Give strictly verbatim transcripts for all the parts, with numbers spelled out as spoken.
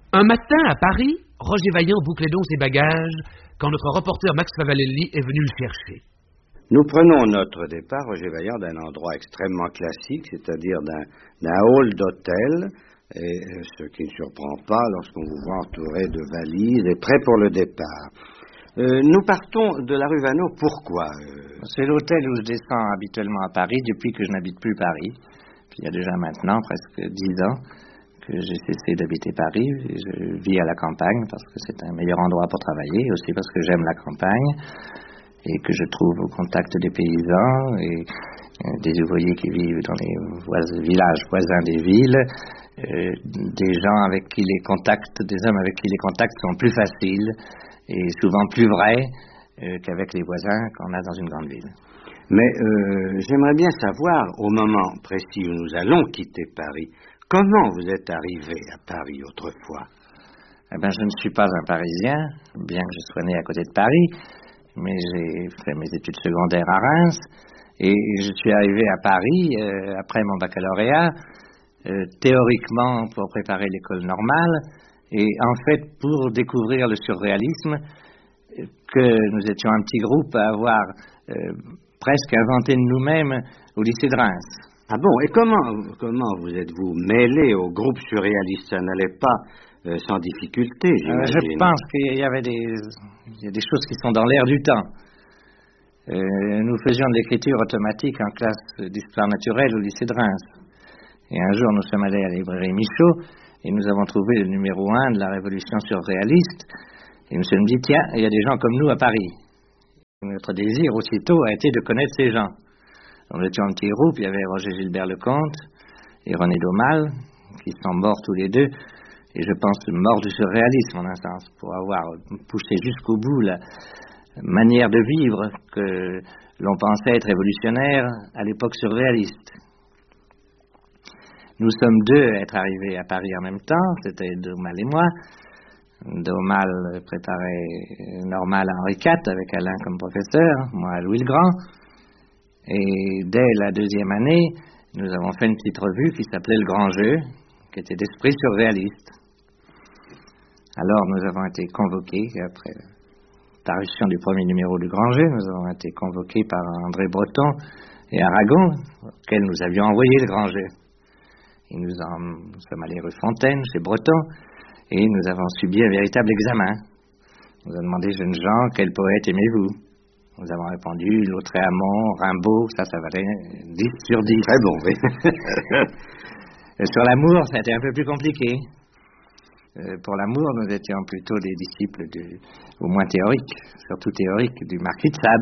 Un matin, à Paris, Roger Vaillant bouclait donc ses bagages quand notre reporter Max Favalelli est venu le chercher. Nous prenons notre départ, Roger Vaillant, d'un endroit extrêmement classique, c'est-à-dire d'un, d'un hall d'hôtel, et ce qui ne surprend pas lorsqu'on vous voit entouré de valises et prêt pour le départ. Euh, nous partons de la rue Vaneau, pourquoi euh... C'est l'hôtel où je descends habituellement à Paris depuis que je n'habite plus Paris. Puis il y a déjà maintenant presque dix ans que j'ai cessé d'habiter Paris. Je vis à la campagne parce que c'est un meilleur endroit pour travailler, aussi parce que j'aime la campagne et que je trouve au contact des paysans et euh, des ouvriers qui vivent dans les vois- villages voisins des villes, euh, des gens avec qui les contacts, des hommes avec qui les contacts sont plus faciles et souvent plus vrais euh, qu'avec les voisins qu'on a dans une grande ville. Mais euh, j'aimerais bien savoir, au moment précis où nous allons quitter Paris, comment vous êtes arrivé à Paris autrefois? Eh bien, je ne suis pas un Parisien, bien que je sois né à côté de Paris, mais j'ai fait mes études secondaires à Reims, et je suis arrivé à Paris euh, après mon baccalauréat, euh, théoriquement pour préparer l'école normale, et en fait pour découvrir le surréalisme, euh, que nous étions un petit groupe à avoir euh, presque inventé de nous-mêmes au lycée de Reims. Ah bon, et comment, comment vous êtes-vous mêlé au groupe surréaliste? Ça n'allait pas euh, sans difficulté, j'imagine. Euh, je pense qu'il y avait des, il y a des choses qui sont dans l'air du temps. Euh, nous faisions de l'écriture automatique en classe d'histoire naturelle au lycée de Reims. Et un jour, nous sommes allés à la librairie Michaud et nous avons trouvé le numéro un de la Révolution surréaliste. Et nous nous sommes dit, tiens, il y a des gens comme nous à Paris. Notre désir aussitôt a été de connaître ces gens. Nous étions un petit groupe, il y avait Roger Gilbert Lecomte et René Daumal, qui sont morts tous les deux, et je pense morts du surréalisme en un sens, pour avoir poussé jusqu'au bout la manière de vivre que l'on pensait être révolutionnaire à l'époque surréaliste. Nous sommes deux à être arrivés à Paris en même temps, c'était Daumal et moi. Daumal préparait Normal à Henri quatre avec Alain comme professeur, moi à Louis le Grand. Et dès la deuxième année, nous avons fait une petite revue qui s'appelait Le Grand Jeu, qui était d'esprit surréaliste. Alors nous avons été convoqués, après la parution du premier numéro du Grand Jeu, nous avons été convoqués par André Breton et Aragon, auxquels nous avions envoyé Le Grand Jeu. Et nous, en, nous sommes allés rue Fontaine, chez Breton, et nous avons subi un véritable examen. On nous a demandé, jeunes gens, quel poète aimez-vous? Nous avons répondu, Lautréamont, Rimbaud, ça, ça valait dix sur dix. Très bon, oui. Sur l'amour, ça a été un peu plus compliqué. Euh, pour l'amour, nous étions plutôt des disciples, du, au moins théoriques, surtout théoriques, du Marquis de Sade.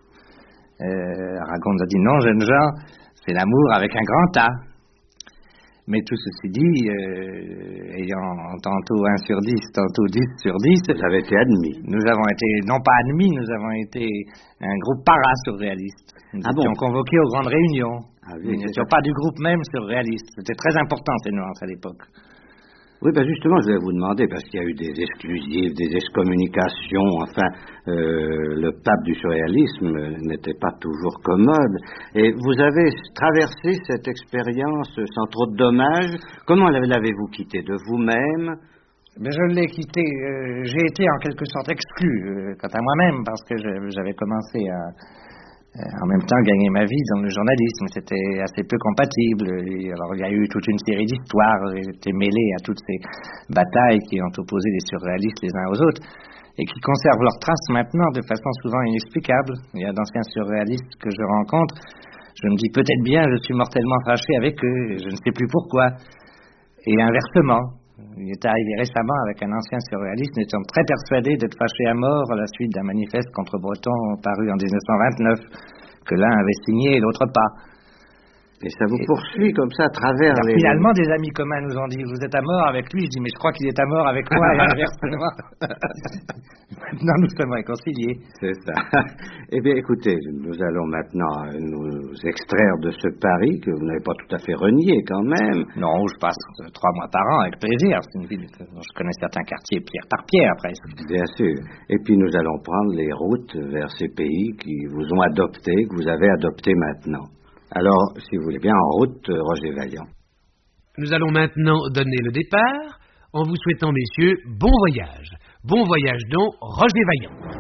Euh, Aragon nous a dit, non, jeunes gens, c'est l'amour avec un grand A. Mais tout ceci dit, euh, ayant tantôt un sur dix, tantôt dix sur dix... Vous avez été admis. Nous avons été, non pas admis, nous avons été un groupe para-surréaliste. Nous ah étions bon? convoqués aux grandes réunions. Ah oui, nous n'étions pas du groupe même surréaliste. C'était très important, ces nuances à l'époque. Oui, ben justement, je vais vous demander, parce qu'il y a eu des exclusives, des excommunications, enfin, euh, le pape du surréalisme n'était pas toujours commode. Et vous avez traversé cette expérience sans trop de dommages. Comment l'avez-vous quitté? De vous-même? Ben, je l'ai quitté, euh, j'ai été en quelque sorte exclu, euh, quant à moi-même, parce que je, j'avais commencé à... en même temps gagner ma vie dans le journalisme, c'était assez peu compatible. Et alors il y a eu toute une série d'histoires, j'ai été mêlé à toutes ces batailles qui ont opposé les surréalistes les uns aux autres et qui conservent leurs traces maintenant de façon souvent inexplicable. Il y a d'anciens surréalistes que je rencontre, je me dis peut-être bien je suis mortellement fâché avec eux, je ne sais plus pourquoi. Et inversement, il est arrivé récemment avec un ancien surréaliste, nous étions très persuadés d'être fâchés à mort à la suite d'un manifeste contre Breton paru en dix-neuf cent vingt-neuf, que l'un avait signé et l'autre pas. Et ça vous et poursuit comme ça à travers alors, les... Finalement, des amis communs nous ont dit, vous êtes à mort avec lui. Je dis, mais je crois qu'il est à mort avec moi, et inversement. Maintenant, nous sommes réconciliés. C'est ça. Eh bien, écoutez, nous allons maintenant nous extraire de ce Paris que vous n'avez pas tout à fait renié quand même. Non, je passe trois mois par an avec plaisir. C'est une ville dont je connais certains quartiers pierre par pierre, presque. Bien sûr. Et puis, nous allons prendre les routes vers ces pays qui vous ont adopté, que vous avez adopté maintenant. Alors, si vous voulez bien, en route, Roger Vaillant. Nous allons maintenant donner le départ. en vous souhaitant, messieurs, bon voyage. Bon voyage donc, Roger Vaillant.